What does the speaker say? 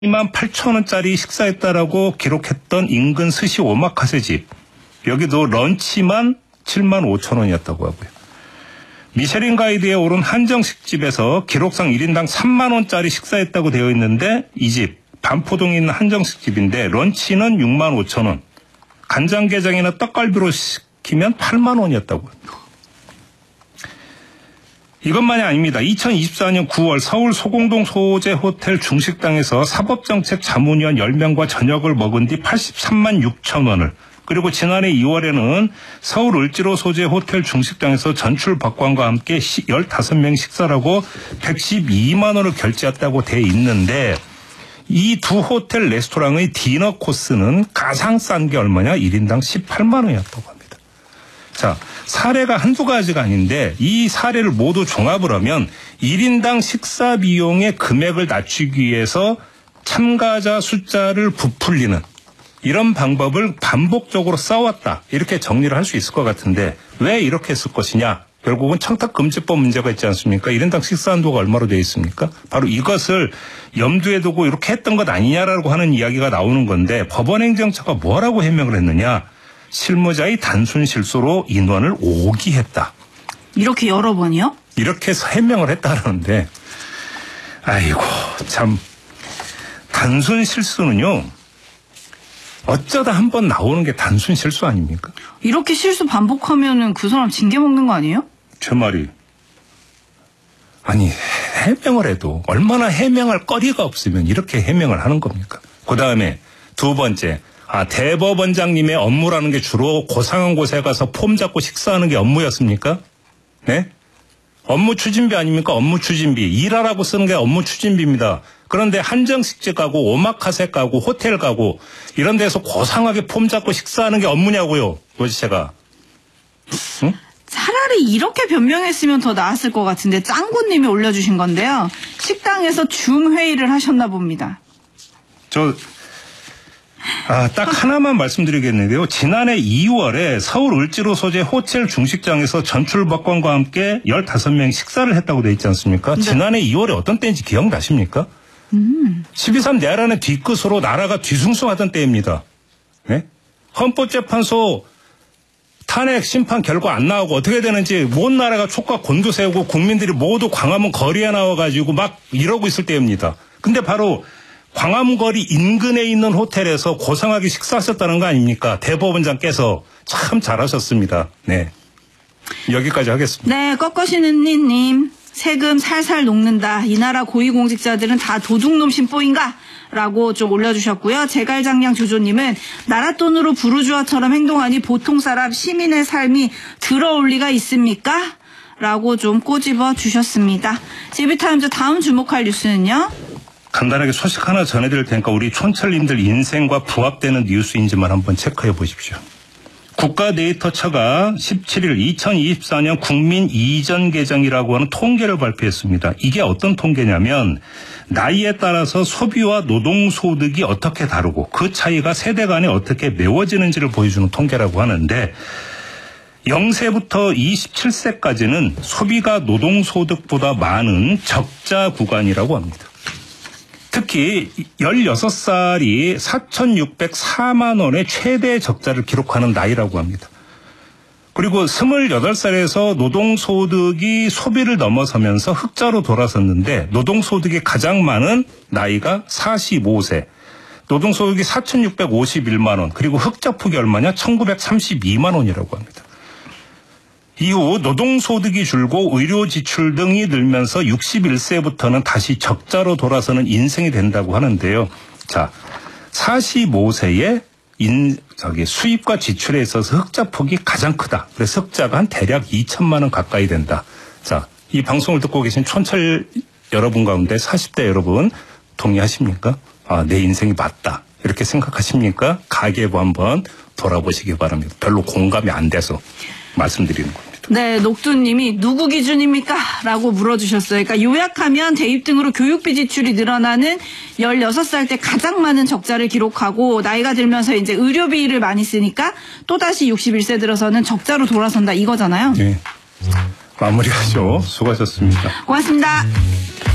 28,000원짜리 식사했다라고 기록했던 인근 스시 오마카세 집. 여기도 런치만 75,000원이었다고 하고요. 미쉐린 가이드에 오른 한정식집에서 기록상 1인당 3만원짜리 식사했다고 되어 있는데 이 집 반포동에 있는 한정식집인데 런치는 65,000원. 간장게장이나 떡갈비로 시키면 8만원이었다고 합니다. 이것만이 아닙니다. 2024년 9월 서울 소공동 소재 호텔 중식당에서 사법정책 자문위원 10명과 저녁을 먹은 뒤 83만 6천 원을, 그리고 지난해 2월에는 서울 을지로 소재 호텔 중식당에서 전출 박관과 함께 15명 식사라고 112만 원을 결제했다고 돼 있는데 이 두 호텔 레스토랑의 디너 코스는 가장 싼 게 얼마냐? 1인당 18만 원이었다고 합니다. 자, 사례가 한두 가지가 아닌데 이 사례를 모두 종합을 하면 1인당 식사 비용의 금액을 낮추기 위해서 참가자 숫자를 부풀리는 이런 방법을 반복적으로 써왔다. 이렇게 정리를 할 수 있을 것 같은데 왜 이렇게 했을 것이냐? 결국은 청탁금지법 문제가 있지 않습니까? 1인당 식사 한도가 얼마로 되어 있습니까? 바로 이것을 염두에 두고 이렇게 했던 것 아니냐라고 하는 이야기가 나오는 건데 법원행정처가 뭐라고 해명을 했느냐? 실무자의 단순 실수로 인원을 오기했다. 이렇게 여러 번이요? 이렇게 해서 해명을 했다는데 아이고 참 단순 실수는요. 어쩌다 한 번 나오는 게 단순 실수 아닙니까? 이렇게 실수 반복하면은 그 사람 징계 먹는 거 아니에요? 제 말이. 아니 해명을 해도 얼마나 해명할 거리가 없으면 이렇게 해명을 하는 겁니까? 그다음에 두 번째. 대법원장님의 업무라는 게 주로 고상한 곳에 가서 폼 잡고 식사하는 게 업무였습니까? 네? 업무 추진비 아닙니까? 업무 추진비. 일하라고 쓰는 게 업무 추진비입니다. 그런데 한정식집 가고 오마카세 가고 호텔 가고 이런 데서 고상하게 폼 잡고 식사하는 게 업무냐고요. 도대체가. 응? 차라리 이렇게 변명했으면 더 나았을 것 같은데 짱구님이 올려주신 건데요. 식당에서 줌 회의를 하셨나 봅니다. 딱 하나만 말씀드리겠는데요. 지난해 2월에 서울 을지로 소재 호텔 중식장에서 전출박관과 함께 15명 식사를 했다고 돼 있지 않습니까? 네. 지난해 2월에 어떤 때인지 기억나십니까? 12.3 내란의 뒤끝으로 나라가 뒤숭숭하던 때입니다. 네? 헌법재판소 탄핵 심판 결과 안 나오고 어떻게 되는지 온 나라가 촉각 곤두세우고 국민들이 모두 광화문 거리에 나와가지고 막 이러고 있을 때입니다. 근데 바로 광화문거리 인근에 있는 호텔에서 고상하게 식사하셨다는 거 아닙니까? 대법원장께서 참 잘하셨습니다. 네, 여기까지 하겠습니다. 네, 꺾어시는 님 세금 살살 녹는다. 이 나라 고위공직자들은 다 도둑놈 심보인가? 라고 좀 올려주셨고요. 제갈장량 조조님은 나라 돈으로 부르주아처럼 행동하니 보통 사람 시민의 삶이 들어올 리가 있습니까? 라고 좀 꼬집어 주셨습니다. JB타임즈 다음 주목할 뉴스는요? 간단하게 소식 하나 전해드릴 테니까 우리 촌철님들 인생과 부합되는 뉴스인지만 한번 체크해 보십시오. 국가데이터처가 17일 2024년 국민 이전 계정이라고 하는 통계를 발표했습니다. 이게 어떤 통계냐면 나이에 따라서 소비와 노동소득이 어떻게 다르고 그 차이가 세대 간에 어떻게 메워지는지를 보여주는 통계라고 하는데 0세부터 27세까지는 소비가 노동소득보다 많은 적자 구간이라고 합니다. 특히 16살이 4,604만 원의 최대 적자를 기록하는 나이라고 합니다. 그리고 28살에서 노동소득이 소비를 넘어서면서 흑자로 돌아섰는데 노동소득이 가장 많은 나이가 45세. 노동소득이 4,651만 원. 그리고 흑자폭이 얼마냐? 1,932만 원이라고 합니다. 이후 노동소득이 줄고 의료지출 등이 늘면서 61세부터는 다시 적자로 돌아서는 인생이 된다고 하는데요. 자, 45세에 수입과 지출에 있어서 흑자폭이 가장 크다. 그래서 흑자가 한 대략 2천만 원 가까이 된다. 자, 이 방송을 듣고 계신 촌철 여러분 가운데 40대 여러분 동의하십니까? 내 인생이 맞다. 이렇게 생각하십니까? 가계부 한번 돌아보시기 바랍니다. 별로 공감이 안 돼서 말씀드리는 겁니다. 네, 녹두님이 누구 기준입니까? 라고 물어주셨어요. 그러니까 요약하면 대입 등으로 교육비 지출이 늘어나는 16살 때 가장 많은 적자를 기록하고 나이가 들면서 이제 의료비를 많이 쓰니까 또다시 61세 들어서는 적자로 돌아선다 이거잖아요. 네. 마무리하죠. 수고하셨습니다. 고맙습니다.